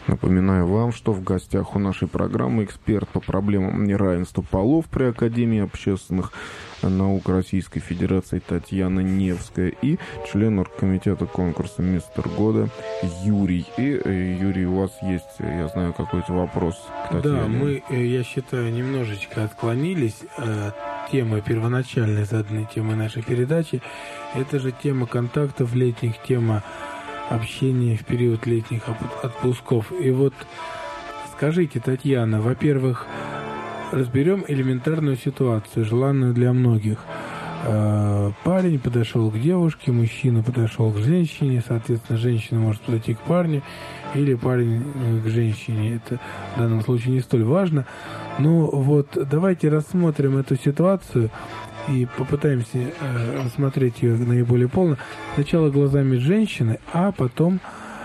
Напоминаю вам, что в гостях у нашей программы эксперт по проблемам неравенства полов при Академии общественных наук Российской Федерации Татьяна Невская и член оргкомитета конкурса «Мистер года» Юрий. И, Юрий, у вас есть, я знаю, какой-то вопрос к Татьяне. Да, мы, я считаю, немножечко отклонились от темы, первоначальной заданной темы нашей передачи. Это же тема контактов летних, тема общения в период летних отпусков. И вот скажите, Татьяна, во-первых, разберем элементарную ситуацию, желанную для многих. Парень подошел к девушке, мужчина подошел к женщине, соответственно, женщина может подойти к парню, или парень к женщине. Это в данном случае не столь важно. Но вот давайте рассмотрим эту ситуацию и попытаемся рассмотреть ее наиболее полно. Сначала глазами женщины, а потом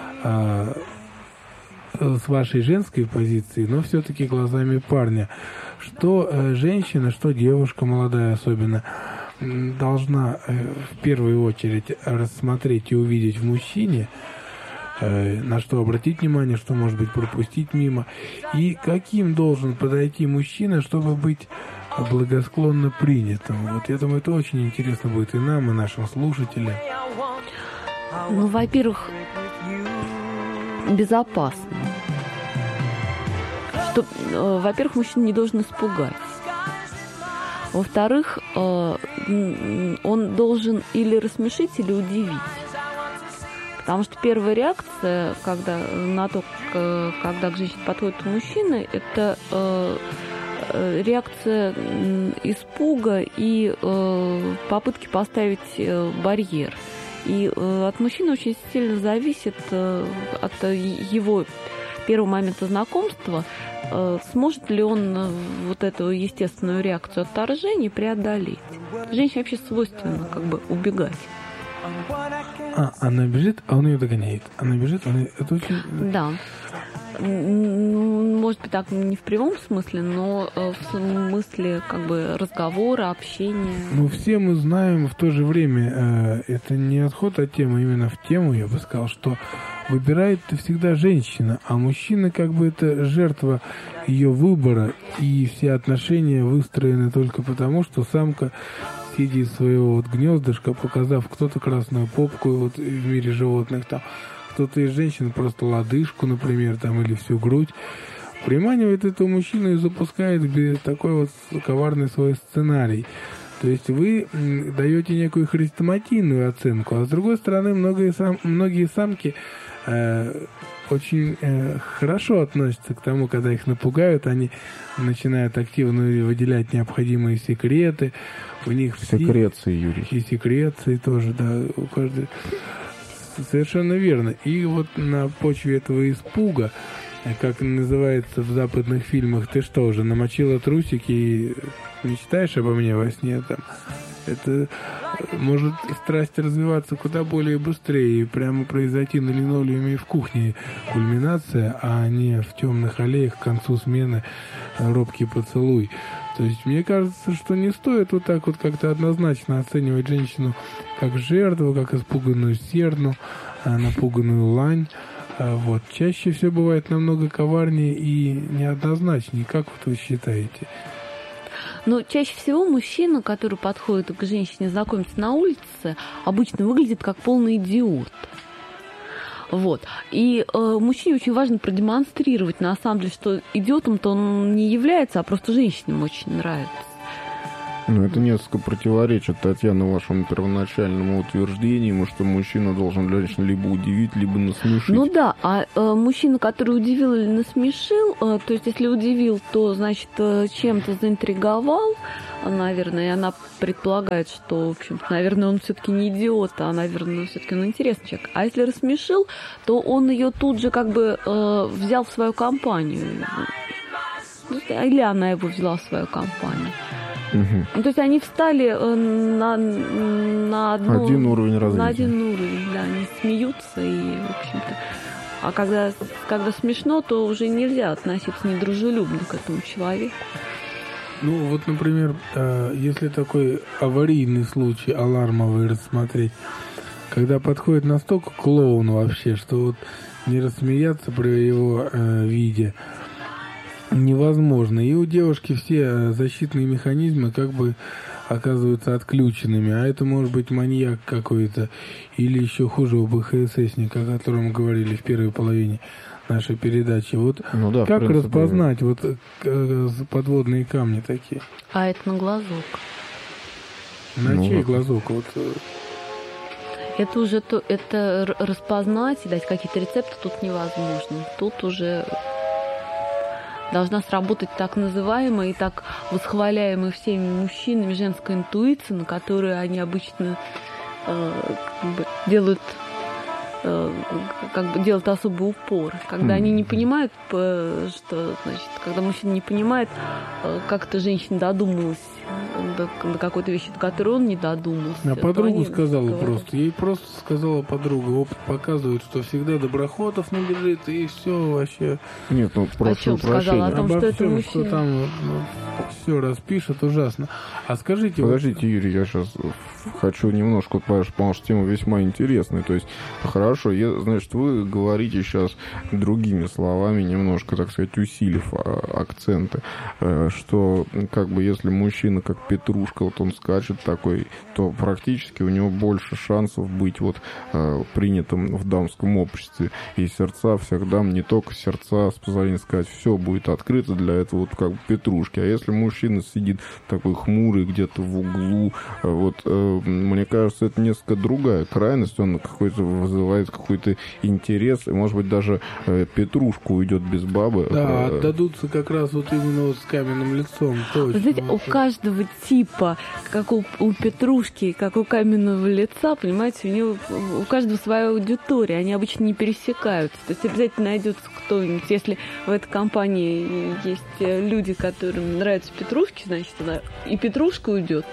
с вашей женской позиции, но все-таки глазами парня. Что женщина, что девушка молодая особенно должна в первую очередь рассмотреть и увидеть в мужчине, на что обратить внимание, что, может быть, пропустить мимо, и каким должен подойти мужчина, чтобы быть благосклонно принятым. Вот я думаю, это очень интересно будет и нам, и нашим слушателям. Ну, во-первых, безопасно. Во-первых, мужчина не должен испугать. Во-вторых, он должен или рассмешить, или удивить. Потому что первая реакция, когда к женщине подходит мужчина, это реакция испуга и попытки поставить барьер. И от мужчины очень сильно зависит от его первого момента знакомства, сможет ли он вот эту естественную реакцию отторжения преодолеть. Женщине вообще свойственно как бы убегать. Она бежит, а он ее догоняет. Она бежит, это очень... Да. Может быть, так не в прямом смысле, но в смысле как бы разговора, общения. Ну, все мы знаем, в то же время это не отход от темы, именно в тему, я бы сказал, что выбирает всегда женщина, а мужчина как бы это жертва ее выбора, и все отношения выстроены только потому, что самка, сидя из своего вот гнездышка, показав кто-то красную попку вот в мире животных, там кто-то из женщин просто лодыжку, например, там, или всю грудь, приманивает этого мужчину и запускает такой вот коварный свой сценарий. То есть вы даете некую хрестоматийную оценку, а с другой стороны, многие самки очень хорошо относятся к тому, когда их напугают, они начинают активно выделять необходимые секреты, у них секреции, Юрий. И секреции тоже, да, у каждой. Совершенно верно. И вот на почве этого испуга, как называется в западных фильмах, ты что, уже намочила трусики и мечтаешь обо мне во сне там? Это может страсть развиваться куда более быстрее и прямо произойти на линолеуме и в кухне кульминация, а не в темных аллеях к концу смены робкий поцелуй. То есть мне кажется, что не стоит вот так вот как-то однозначно оценивать женщину как жертву, как испуганную серну, напуганную лань. Вот. Чаще все бывает намного коварнее и неоднозначнее. Как вот вы считаете? Но чаще всего мужчина, который подходит к женщине знакомиться на улице, обычно выглядит как полный идиот. Вот. И мужчине очень важно продемонстрировать, на самом деле, что идиотом-то он не является, а просто женщинам очень нравится. Ну, это несколько противоречит, Татьяна, вашему первоначальному утверждению, что мужчина должен женщину либо удивить, либо насмешить. Ну да, а мужчина, который удивил или насмешил, то есть если удивил, то, значит, чем-то заинтриговал, наверное, и она предполагает, что, в общем-то, наверное, он все-таки не идиот, а, наверное, все-таки он интересный человек. А если рассмешил, то он ее тут же как бы взял в свою компанию. Или она его взяла в свою компанию. Угу. Ну, то есть они встали на один уровень развития. На один уровень, да, они смеются и, в общем-то... А когда смешно, то уже нельзя относиться недружелюбно к этому человеку. Ну, вот, например, если такой аварийный случай, алармовый рассмотреть, когда подходит настолько клоун вообще, что вот не рассмеяться при его виде невозможно. И у девушки все защитные механизмы как бы оказываются отключенными. А это может быть маньяк какой-то или еще хуже ОБХССник, о котором мы говорили в первой половине нашей передачи. Вот ну да, как принципе, распознать вот подводные камни такие? А это на глазок. На чей глазок? Вот. Это уже это распознать и дать какие-то рецепты тут невозможно. Тут уже должна сработать так называемая и так восхваляемая всеми мужчинами женская интуиция, на которую они обычно делают особый упор. Когда они не понимают, что, значит, когда мужчина не понимает, как эта женщина додумалась до какой-то вещи, до которой он не додумался. А подругу сказала просто. Ей просто сказала подруга. Опыт показывает, что всегда Доброхотов набежит, и все вообще. Нет, ну прошу прощения. О том, что это мужчина. Что там все распишет, ужасно. А скажите... Подождите, Юрий, я сейчас хочу немножко, потому что тема весьма интересная. То есть, хорошо, значит, вы говорите сейчас другими словами, немножко, так сказать, усилив акценты, что, как бы, если мужчина как петрушка, вот он скачет такой, то практически у него больше шансов быть вот принятым в дамском обществе. И сердца всех дам, не только сердца, с позволения сказать, все будет открыто для этого вот как бы петрушки. А если мужчина сидит такой хмурый где-то в углу, вот, мне кажется, это несколько другая крайность, он какой-то вызывает какой-то интерес, и, может быть, даже петрушку уйдет без бабы. Да, отдадутся как раз вот именно вот с каменным лицом. Точно. Знаете, у каждого типа, как у петрушки, как у каменного лица, понимаете, у каждого своя аудитория, они обычно не пересекаются. То есть обязательно найдется кто-нибудь. Если в этой компании есть люди, которым нравятся петрушки, значит, она и петрушка уйдет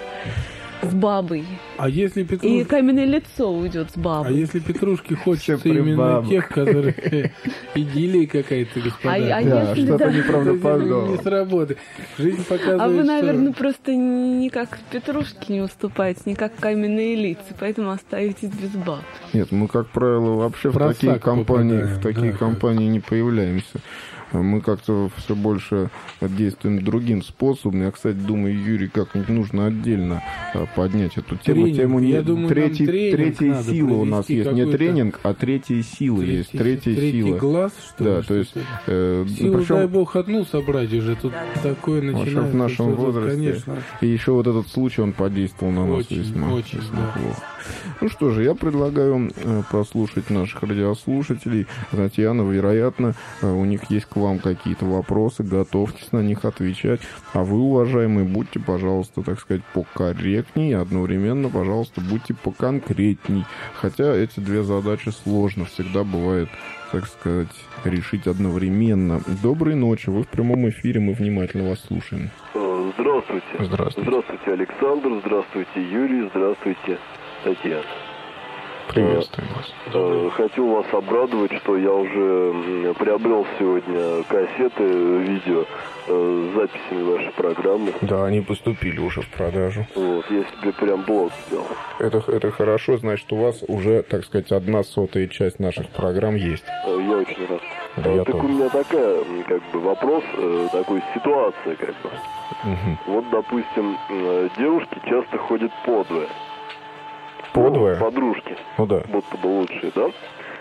с бабой. А если И каменное лицо уйдет с бабой. А если петрушки хочется именно тех, которых идиллия какая-то, господа. Да, что-то неправдоподобное. Не сработает. Жизнь показывает, А вы, наверное, просто никак петрушки не уступаете, никак каменные лица, поэтому остаетесь без баб. Нет, мы, как правило, вообще в такие компании не появляемся. Мы как-то все больше действуем другим способом. Я, кстати, думаю, Юрий, как-нибудь нужно отдельно поднять эту тему. Я думаю, третья сила у нас есть. Не тренинг, а третья сила есть. Третья сила. Глаз, что ли? Да, то есть... Силу, причем, дай бог, одну собрать уже. Тут такое начинается. В нашем возрасте. Конечно. И еще вот этот случай, он подействовал на нас весьма плохо. Ну что же, я предлагаю послушать наших радиослушателей. Татьяна, вероятно, у них есть к вам какие-то вопросы, готовьтесь на них отвечать. А вы, уважаемые, будьте, пожалуйста, так сказать, покорректней, и одновременно, пожалуйста, будьте поконкретней. Хотя эти две задачи сложно всегда бывает, так сказать, решить одновременно. Доброй ночи, вы в прямом эфире, мы внимательно вас слушаем. Здравствуйте. Здравствуйте. Здравствуйте, Александр, здравствуйте, Юрий, здравствуйте, Татьяна. Приветствую вас. Хотел вас обрадовать, что я уже приобрел сегодня кассеты, видео с записями вашей программы. Да, они поступили уже в продажу. Вот, я себе прям блог сделал. Это хорошо, значит, у вас уже, так сказать, 1/100 часть наших программ есть. Я очень рад. Да, я так тоже. У меня такая, как бы, вопрос, такой ситуация, как бы. Угу. Вот, допустим, девушки часто ходят подвое. Подвое? Подружки. Ну да. Будто бы лучшие, да?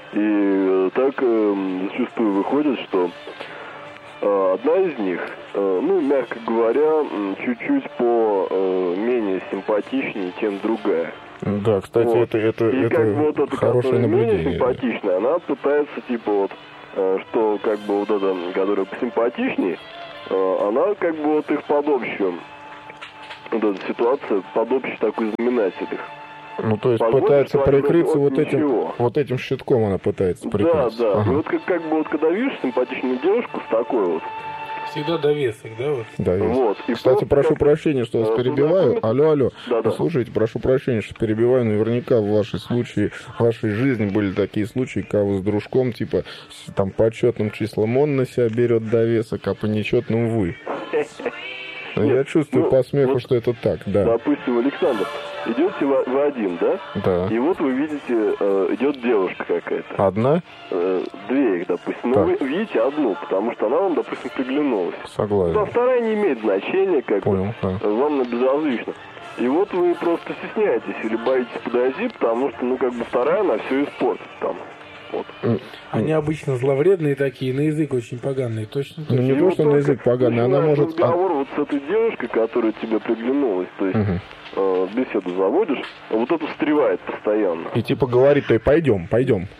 И так зачастую выходит, что одна из них, ну, мягко говоря, чуть-чуть менее симпатичнее, чем другая. Да, кстати, вот. это как бы вот эта, хорошее которая наблюдение. менее симпатичная, она пытается, типа, вот, что, как бы, вот эта, которая посимпатичнее, она, как бы, вот их под общую, вот эта ситуация, под общий такой знаменатель их. Ну, то есть пытается прикрыться вот этим щитком, она пытается прикрыться. Да, да. Ага. И вот как бы вот когда видишь симпатичную девушку с такой вот. Всегда довесок, да? Вот? Довесок. Вот. И кстати, прошу прощения, что вас перебиваю. Алло. Да. Слушайте, прошу прощения, что перебиваю. Наверняка в вашей жизни были такие случаи, когда вы с дружком, типа, там по четным числам он на себя берет довесок, а по нечетным вы. Я чувствую по смеху, что это так, да. Допустим, Александр, идете вы один, да? Да. И вот вы видите, идет девушка какая-то. Одна? Две их, допустим. Но вы видите одну, потому что она вам, допустим, приглянулась. Согласен. Ну, а вторая не имеет значения, как бы. Вам она безразлична. И вот вы просто стесняетесь или боитесь подойти, потому что, ну, как бы вторая на все испортит там. Вот. Они обычно зловредные такие, на язык очень поганые, точно. Ну, не то, что на язык поганый, она может... разговор вот с этой девушкой, которая тебе приглянулась, то есть беседу заводишь, а вот это встревает постоянно. И типа говорит, то и пойдем.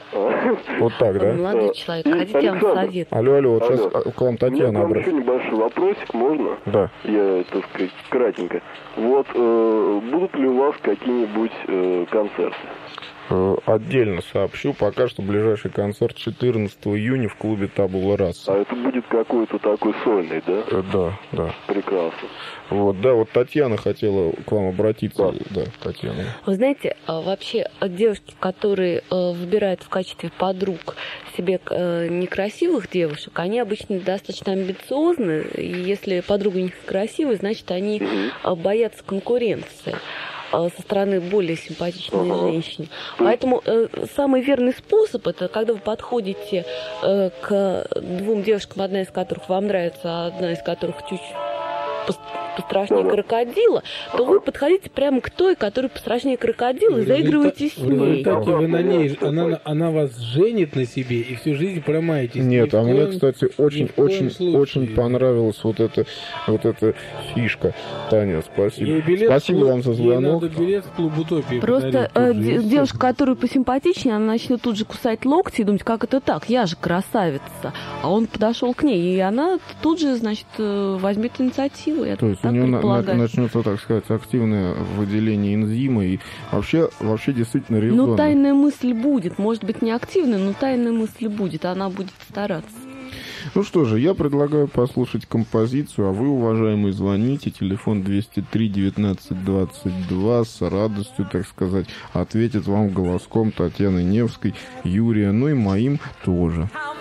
Вот так, да? Молодой человек, хотите я вам совет? Алло, вот сейчас к вам Татьяна обращается. Еще небольшой вопросик, можно? Да. Я, так сказать, кратенько. Вот, будут ли у вас какие-нибудь концерты? Отдельно сообщу, пока что ближайший концерт 14 июня в клубе Табула Раса. А это будет какой-то такой сольный, да? Да. Прекрасно. Вот Татьяна хотела к вам обратиться. Да, Татьяна. Вы знаете, вообще девушки, которые выбирают в качестве подруг себе некрасивых девушек, они обычно достаточно амбициозны, и если подруга у них красивая, значит, они боятся конкуренции со стороны более симпатичной женщины. Поэтому самый верный способ — это когда вы подходите к двум девушкам, одна из которых вам нравится, а одна из которых чуть-чуть пострашнее крокодила, то вы подходите прямо к той, которая пострашнее крокодила, и заигрываете с ней. В результате вы на ней, она вас женит на себе, и всю жизнь промаетесь. Нет, а мне, кстати, очень понравилась вот эта фишка. Таня, спасибо. Спасибо вам за звонок. Ей надо билет в клуб «Утопия». Просто девушка, которая посимпатичнее, она начнет тут же кусать локти и думать, как это так, я же красавица. А он подошел к ней, и она тут же, значит, возьмет инициативу. Я то есть у нее начнется, так сказать, активное выделение энзима, и вообще действительно резонно. Ну, тайная мысль будет. Может быть, не активная, но тайная мысль будет. Она будет стараться. Ну что же, я предлагаю послушать композицию, а вы, уважаемые, звоните. Телефон 203-19-22. С радостью, так сказать, ответит вам голоском Татьяны Невской, Юрия, ну и моим тоже.